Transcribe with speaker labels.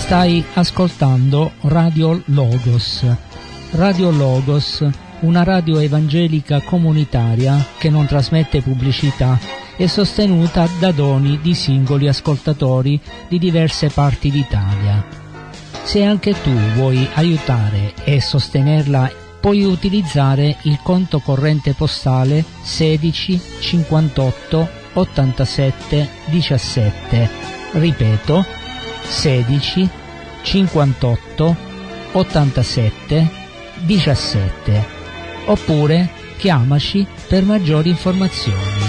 Speaker 1: Stai ascoltando Radio Logos. Radio Logos, una radio evangelica comunitaria che non trasmette pubblicità, è sostenuta da doni di singoli ascoltatori di diverse parti d'Italia. Se anche tu vuoi aiutare e sostenerla, puoi utilizzare il conto corrente postale 16 58 87 17. Ripeto, 16 58 87 17. Oppure chiamaci per maggiori informazioni.